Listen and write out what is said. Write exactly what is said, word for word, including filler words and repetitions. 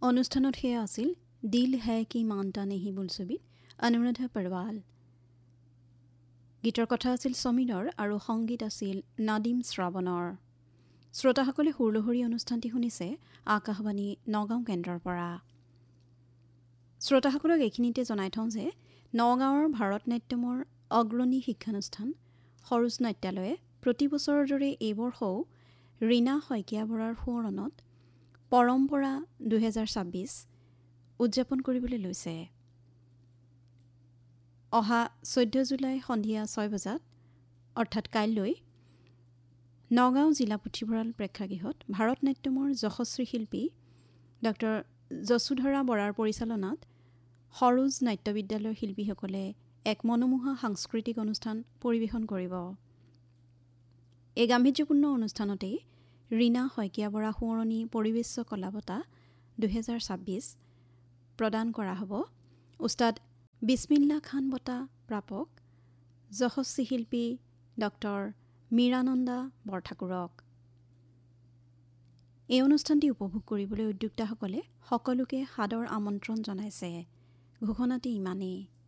অনুষ্ঠানত সেয়া আছিল দিল হ্যায় কি মানতা নেহি বোলছবিত অনুৰাধা পৰৱাল। গীতৰ কথা আছিল সমীৰৰ আৰু সংগীত আছিল নাদিম শ্ৰাৱণৰ। শ্ৰোতাসকলে সুৰলহৰী অনুষ্ঠানটি শুনিছে আকাশবাণী নগাঁও কেন্দ্ৰৰ পৰা। শ্ৰোতাসকলক এইখিনিতে জনাই থওঁ যে নগাঁৱৰ ভাৰত নাট্যমৰ অগ্ৰণী শিক্ষানুষ্ঠান সৰোজ নাট্যালয়ে প্ৰতি বছৰৰ দৰে এইবৰ্ষও ৰীণা শইকীয়া বৰাৰ সোঁৱৰণত পৰম্পৰা দুহেজাৰ ছাব্বিছ উদযাপন কৰিবলৈ লৈছে। অহা চৈধ্য জুলাই সন্ধিয়া ছয় বজাত অৰ্থাৎ কাইলৈ নগাঁও জিলা পুথিভঁৰাল প্ৰেক্ষাগৃহত ভাৰত নাট্যমৰ যশস্বী শিল্পী ডক্টৰ যশোধৰা বৰাৰ পৰিচালনাত সৰোজ নাট্য বিদ্যালয়ৰ শিল্পীসকলে এক মনোমোহা সাংস্কৃতিক অনুষ্ঠান পৰিৱেশন কৰিব। এই গাম্ভীৰ্যপূৰ্ণ অনুষ্ঠানতেই ৰীণা শইকীয়া বৰা সোঁৱৰণী পৰিৱেশ্য কলা বঁটা দুহেজাৰ ছাব্বিছ প্ৰদান কৰা হ'ব উস্তাদ বিছমিল্লা খান বঁটা প্ৰাপক যশস্বী শিল্পী ডক্টৰ মীৰানন্দা বৰঠাকুৰক। এই অনুষ্ঠানটি উপভোগ কৰিবলৈ উদ্যোক্তাসকলে সকলোকে সাদৰ আমন্ত্ৰণ জনাইছে। ঘোষণাটি ইমানেই।